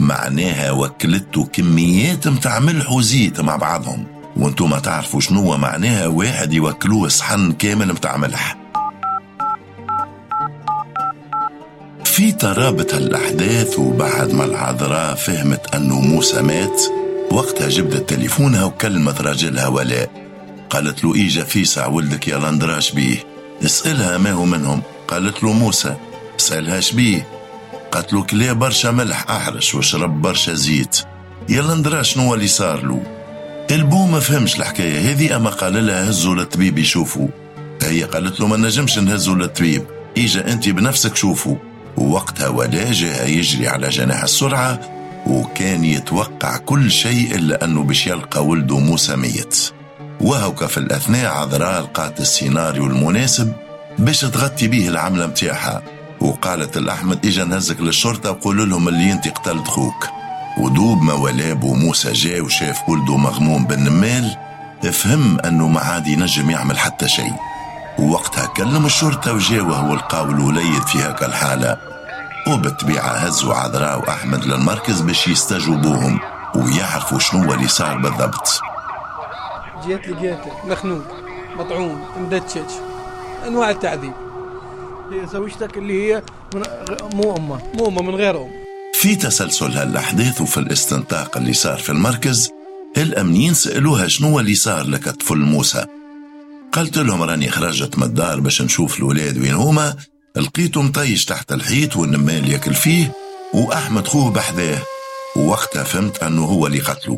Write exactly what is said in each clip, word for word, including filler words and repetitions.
معناها وكلته كميات متاع ملح وزيت مع بعضهم، وانتو ما تعرفوا شنو معناها واحد يوكلوه صحن كامل متاع ملح. في ترابط هالأحداث، وبعد ما العذراء فهمت أنه موسى مات، وقتها جبدت تليفونها وكلمت راجلها ولاء، قالت له إيجا فيسع ولدك يا لندراش بيه، اسألها ما هو منهم. قالت له موسى. اسألهاش بيه. قالت له كلي برشا ملح أحرش وشرب برشا زيت، يا لندراش شنو اللي صار له؟ البو ما فهمش الحكاية هذه، أما قال لها هزوا للطبيب يشوفوا. هي قالت له ما نجمش نهزوا للطبيب، إيجا أنت بنفسك شوفوا. ووقتها ولا جاء يجري على جناح السرعة، وكان يتوقع كل شيء إلا أنه باش يلقى ولده موسى ميت. وهوكا في الأثناء عذراء لقات السيناريو المناسب باش تغطي به العملة متاعها، وقالت الأحمد إجا نهزك للشرطة وقول لهم اللي انت قتلت خوك. ودوب ما ولابو موسى جاء وشاف ولده مغموم بالنمال، فهم أنه ما عاد ينجم يعمل حتى شيء. ووقتها كلم الشرطة وجاء وهو لقاو الوليد في هكا الحالة، وبالطبيعة هزوا عذراء وأحمد للمركز باش يستجوبوهم ويعرفوا شنو اللي صار بالضبط. جيت لقيته مخنوق مطعون مدتشج، أنواع التعذيب. هي زوجتك اللي هي من مو أمه مو أمه من غير أم. في تسلسل هالأحداث وفي الاستنطاق اللي صار في المركز، الأمنيين سألوها شنو اللي صار لك طفل موسى. قلت لهم راني خرجت من الدار باش نشوف الولاد وين هما، لقيته مطيش تحت الحيط والنمال ياكل فيه وأحمد خوه بحذاه، ووقتها فهمت أنه هو اللي قتله.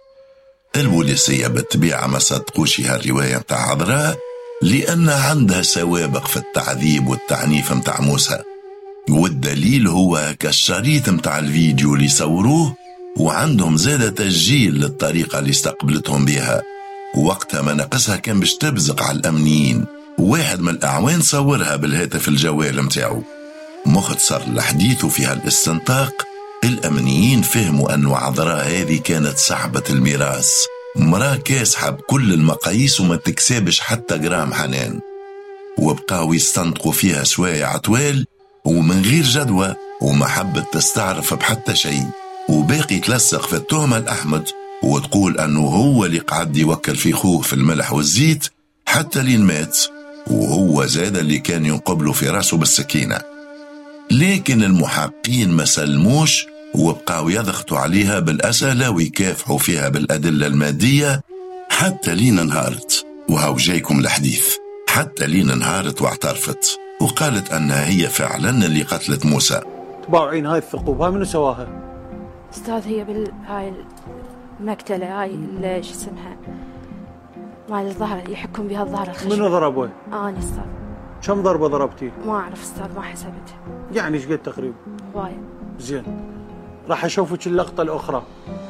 البوليسية بالطبيعة ما صدقوش هالرواية متاع عذراء، لأن عندها سوابق في التعذيب والتعنيف متاع موسى، والدليل هو كالشريط متاع الفيديو اللي صوروه، وعندهم زادة تسجيل للطريقة اللي استقبلتهم بها. ووقتها ما نقصها كان باش تبزق على الأمنيين، وواحد من الأعوان صورها بالهاتف الجوال متاعه. مختصر الحديث وفيها الاستنطاق، الأمنيين فهموا أن عذراء هذه كانت صاحبة الميراث، مراه كاسحة بكل المقاييس وما تكسبش حتى جرام حنان، وبقاو يستنطقوا فيها سوايع طوال ومن غير جدوى ومحبة تستعرف بحتى شيء، وباقي تلصق في التهمة الأحمد وتقول أنه هو اللي قعد يوكل في خوه في الملح والزيت حتى لين مات، وهو زاد اللي كان ينقبله في راسه بالسكينة. لكن المحققين ما سلموش وبقاو يضغطوا عليها بالأسئلة ويكافحوا فيها بالأدلة المادية حتى لين انهارت. وهو جايكم الحديث، حتى لين انهارت واعترفت وقالت أنها هي فعلا اللي قتلت موسى. تباوعين هاي الثقوب، هاي منو سواها؟ أستاذ هي بالهاي المقتلة، هاي اللي شو اسمها مال الظهر يحكم بها الظهر الخشب. منو ضربه؟ أنا أستاذ. كم ضربة ضربتي؟ ما أعرف أستاذ، ما حسبتها. يعني ايش قد تقريبا؟ هواية. زين، راح أشوفك اللقطة الأخرى.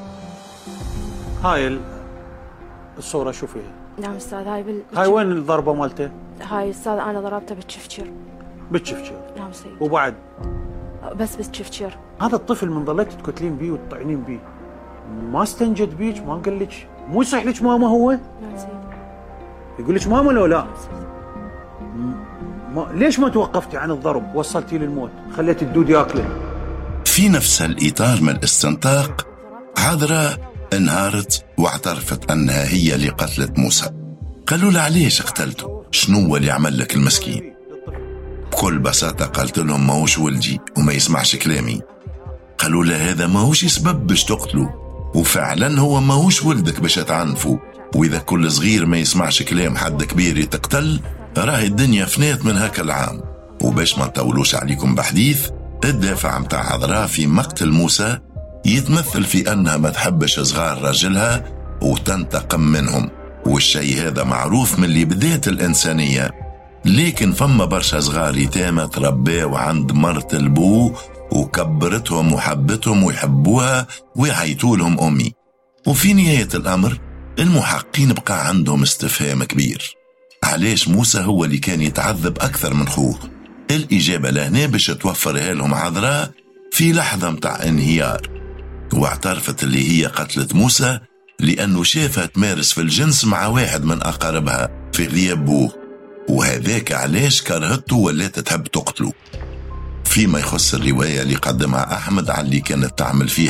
هاي الصورة شوفيها. نعم أستاذ. هاي بال هاي وين الضربة مالته؟ هاي أستاذ أنا ضربته بالشفشر. بالشفشر؟ نعم سيد. وبعد؟ بس بالشفشر. هذا الطفل من ضليت تقتلين بيه وتطعنين بيه، ما استنجد بيك؟ ما قال لك مو يصح لك ماما؟ هو نعم سيد. يقول لك ماما لو لا؟ نعم سيد. ما ليش ما توقفتي عن الضرب؟ وصلتي للموت، خليت الدود ياكله. في نفس الإطار من الاستنطاق، عذراء انهارت واعترفت أنها هي اللي قتلت موسى. قالوا لها علاش قتلته؟ شنو اللي عمل لك المسكين؟ بكل بساطة قالت لهم ماهوش ولدي وما يسمعش كلامي. قالوا لها هذا ماهوش سبب باش تقتله، وفعلا هو ماهوش ولدك باش تعنفه، وإذا كل صغير ما يسمعش كلام حد كبير يتقتل، راهي الدنيا فنات من هكا العام. وباش ما نطولوش عليكم بحديث، الدافع متاع عذراء في مقتل موسى يتمثل في أنها ما تحبش صغار راجلها وتنتقم منهم، والشيء هذا معروف من اللي بداية الإنسانية. لكن فما برشا صغار يتامى ترباو عند مرت البو وكبرتهم وحبتهم ويحبوها ويعيطوا لهم أمي. وفي نهاية الأمر المحققين بقى عندهم استفهام كبير، علاش موسى هو اللي كان يتعذب أكثر من خوه؟ الإجابة لهنا باش توفرها لهم عذراء في لحظة متاع انهيار، واعترفت اللي هي قتلت موسى لأنه شافها تمارس في الجنس مع واحد من أقاربها في غياب بوه، وهذاك علاش كرهته ولات تحب تقتله. فيما يخص الرواية اللي قدمها أحمد على اللي كانت تعمل فيها